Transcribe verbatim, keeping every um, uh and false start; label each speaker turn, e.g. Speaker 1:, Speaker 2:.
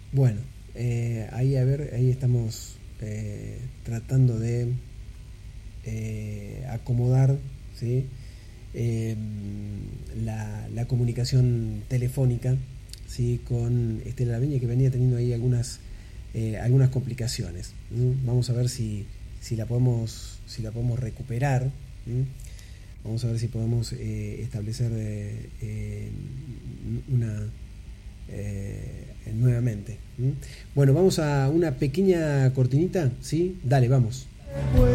Speaker 1: Bueno, eh, ahí a ver, ahí estamos eh, tratando de eh, acomodar, ¿sí? Eh, la, la comunicación telefónica, ¿sí? Con Estela Laviña, que venía teniendo ahí algunas eh, algunas complicaciones. ¿Sí? Vamos a ver si, si la podemos si la podemos recuperar. ¿Sí? Vamos a ver si podemos eh, establecer eh, eh, una eh, nuevamente. ¿Sí? Bueno, vamos a una pequeña cortinita, ¿sí? Dale, vamos.